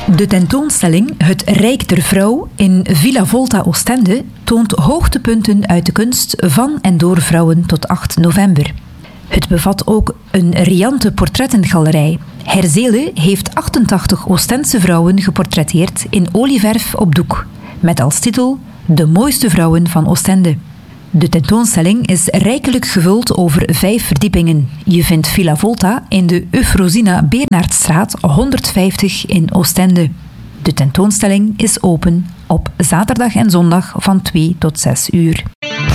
De tentoonstelling Het Rijk der Vrouw in Villa Volta Oostende toont hoogtepunten uit de kunst van en door vrouwen tot 8 november. Het bevat ook een riante portrettengalerij. Herzele heeft 88 Oostense vrouwen geportretteerd in olieverf op doek, met als titel De mooiste vrouwen van Oostende. De tentoonstelling is rijkelijk gevuld over 5 verdiepingen. Je vindt Villa Volta in de Eufrosina Bernhardstraat 150 in Oostende. De tentoonstelling is open op zaterdag en zondag van 2 tot 6 uur.